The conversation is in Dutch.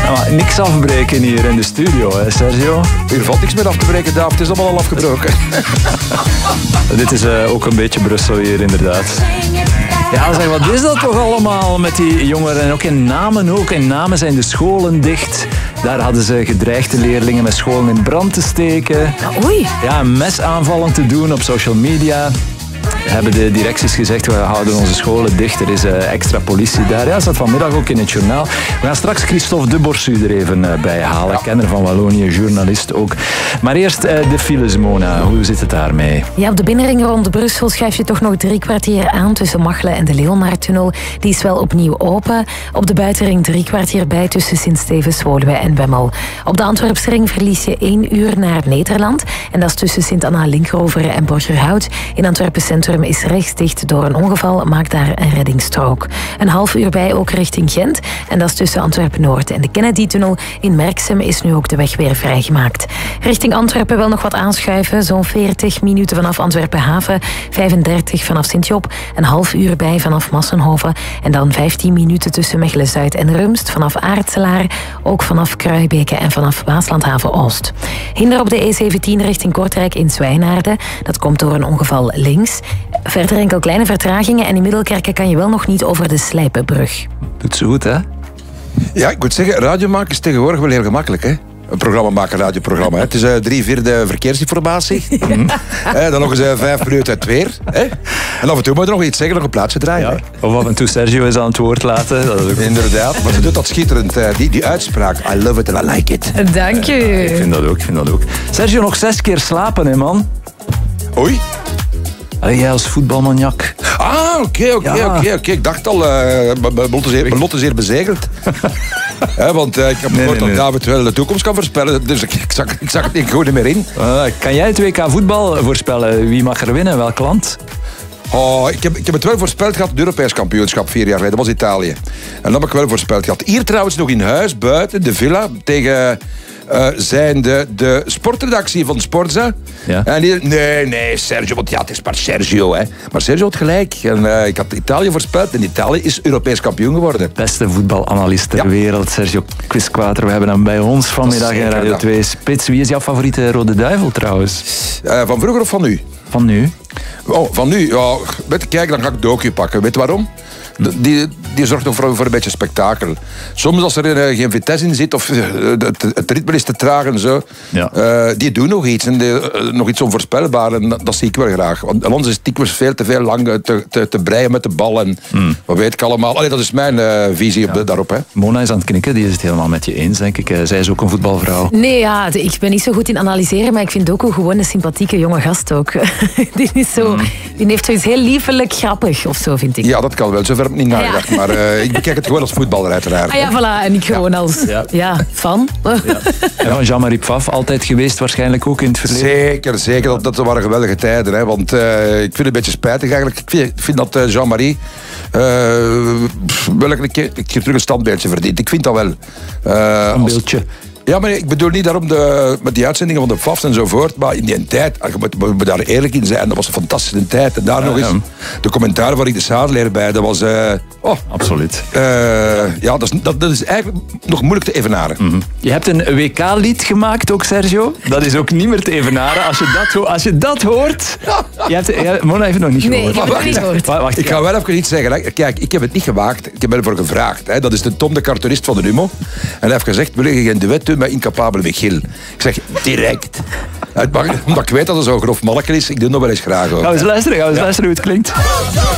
maar niks afbreken hier in de studio, hè, Sergio? Hier valt niks meer af te breken, David. Het is allemaal al afgebroken. Dit is ook een beetje Brussel hier, inderdaad. Ja, zeg, wat is dat toch allemaal met die jongeren? En ook in Namen zijn de scholen dicht. Daar hadden ze gedreigd de leerlingen met scholen in brand te steken. Oei. Ja, mesaanvallen te doen op social media. Hebben de directies gezegd, we houden onze scholen dicht. Er is extra politie daar. Ja, dat staat vanmiddag ook in het journaal. We gaan straks Christophe de Borsu er even bij halen. Kenner van Wallonië, journalist ook. Maar eerst de files, Mona. Hoe zit het daarmee? Ja, op de binnenring rond Brussel schuif je toch nog 3 kwartier aan tussen Machelen en de Leonardtunnel. Die is wel opnieuw open. Op de buitenring 3 kwartier bij tussen Sint-Stevens, Woluwe en Bemmel. Op de Antwerpsring verlies je 1 uur naar Nederland. En dat is tussen Sint-Anna, Linkroveren en Borgerhout. In Antwerpen Centrum is rechts dicht door een ongeval. Maakt daar een reddingsstrook. Een half uur bij ook richting Gent. En dat is tussen Antwerpen-Noord en de Kennedy-tunnel. In Merksem is nu ook de weg weer vrijgemaakt. Richting Antwerpen wel nog wat aanschuiven. Zo'n 40 minuten vanaf Antwerpen-Haven. 35 vanaf Sint-Job. Een half uur bij vanaf Massenhoven. En dan 15 minuten tussen Mechelen-Zuid en Rumst. Vanaf Aartselaar. Ook vanaf Kruijbeke en vanaf Waaslandhaven-Oost. Hinder op de E17 richting Kortrijk in Zwijnaarden. Dat komt door een ongeval links. Verder enkel kleine vertragingen en in Middelkerken kan je wel nog niet over de Slijpenbrug. Doet ze goed, hè? Ja, ik moet zeggen, radio maken is tegenwoordig wel heel gemakkelijk, hè? Een programma maken, een radioprogramma. Hè? Het is 3/4 verkeersinformatie. Dan nog eens 5 minuten het weer. Hè? En af en toe moet je nog iets zeggen, nog een plaatsje draaien. Ja. Of af en toe Sergio eens aan het woord laten. Dat is ook... Inderdaad, maar ze doet dat schitterend. Die uitspraak, I love it and I like it. Dank je. Ik vind dat ook. Sergio, nog 6 keer slapen, hè, man? Oei. Allee, jij als voetbalmaniak. Ah, oké. Ik dacht al, mijn lot is hier bezegeld. Want ik heb gehoord dat David wel de toekomst kan voorspellen. Dus ik zag het niet goed meer in. Kan jij het WK voetbal voorspellen? Wie mag er winnen? Welk land? Oh, ik heb het wel voorspeld gehad, het Europees kampioenschap 4 jaar geleden. Dat was Italië. En dat heb ik wel voorspeld gehad. Hier trouwens nog in huis, buiten, de villa, tegen... zijn de sportredactie van Sportza. Ja. En die nee, Sergio, want ja, het is maar Sergio. Hè. Maar Sergio had gelijk. En, ik had Italië voorspeld en Italië is Europees kampioen geworden. Beste voetbalanalist ter wereld, Sergio Quisquater. We hebben hem bij ons vanmiddag in Radio 2 Spits. Wie is jouw favoriete Rode Duivel trouwens? Van vroeger of van nu? Van nu. Oh, van nu? Ja, kijk, dan ga ik Doku pakken. Weet je waarom? Die zorgt nog voor een beetje spektakel. Soms als er geen vitesse in zit of het ritme is te traag en zo, die doen nog iets. En nog iets onvoorspelbaar en dat zie ik wel graag. Want anders is het dikwijls veel te veel lang te breien met de bal en wat weet ik allemaal. Allee, dat is mijn visie daarop. Hè. Mona is aan het knikken, die is het helemaal met je eens, denk ik. Zij is ook een voetbalvrouw. Nee, ja, ik ben niet zo goed in analyseren, maar ik vind Doku gewoon een sympathieke jonge gast ook. Die heeft zoiets heel liefelijk grappig of zo, vind ik. Ja, dat kan wel. Zover heb ik niet nagedacht. Maar ik bekijk het gewoon als voetballer uiteraard. Ah ja, voilà. En ik gewoon als fan. Ja, Jean-Marie Pfaff, altijd geweest waarschijnlijk ook in het verleden. Zeker. Dat waren geweldige tijden. Hè, want ik vind het een beetje spijtig eigenlijk. Ik vind dat Jean-Marie wel een keer terug een standbeeldje verdient. Ik vind dat wel. Een beeldje. Ja, maar ik bedoel niet daarom met die uitzendingen van de Pfaff enzovoort, maar in die tijd, je moet daar eerlijk in zijn, dat was een fantastische tijd. En daar nog eens de commentaar van Rick de Sadeleer bij, dat was... Absoluut. Dat is eigenlijk nog moeilijk te evenaren. Mm-hmm. Je hebt een WK-lied gemaakt ook, Sergio. Dat is ook niet meer te evenaren. Als je dat hoort... Mona heeft het nog niet gehoord. Nee, ik heb het niet gehoord. Wacht, ik ga wel even iets zeggen. Hè. Kijk, ik heb het niet gemaakt. Ik heb ervoor gevraagd. Hè. Dat is de Tom, de cartoonist van de Humo. En hij heeft gezegd, wil je geen duet doen met Incapabele Michiel? Ik zeg, direct. Omdat ik weet dat het zo'n grof manneken is, ik doe het nog wel eens graag. Hoor. Gaan we eens luisteren hoe het klinkt.